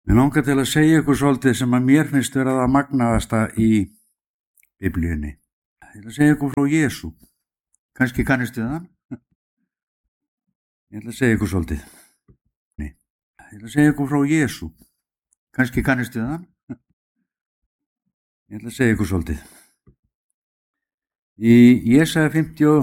Mig langar til að segja ykkur svolítið sem að mér finnst vera það magnaðasta í Biblíunni. Ég ætla að segja ykkur frá Jesú. Kannski kannistu það? Ég ætla að segja ykkur svolítið. Ég ætla að segja ykkur frá Jesú. Kannski kannistu það? Ég ætla að segja ykkur svolítið. Í Jesaja 50